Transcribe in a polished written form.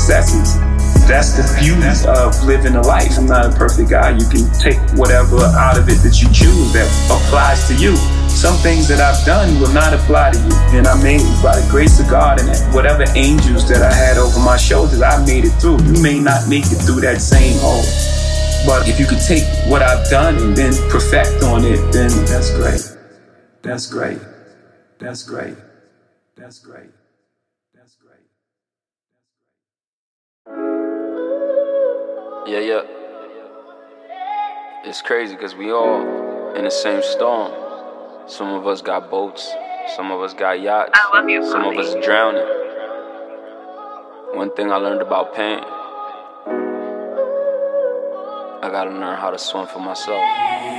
successes. That's the beauty of living a life. I'm not a perfect guy. You can take whatever out of it that you choose that applies to you. Some things that I've done will not apply to you. And I made it by the grace of God, and whatever angels that I had over my shoulders, I made it through. You may not make it through that same hole. But if you could take what I've done and then perfect on it, then that's great. That's great. That's great. That's great. That's great. Yeah. It's crazy because we all in the same storm. Some of us got boats, some of us got yachts, some of us drowning. One thing I learned about pain, I gotta learn how to swim for myself.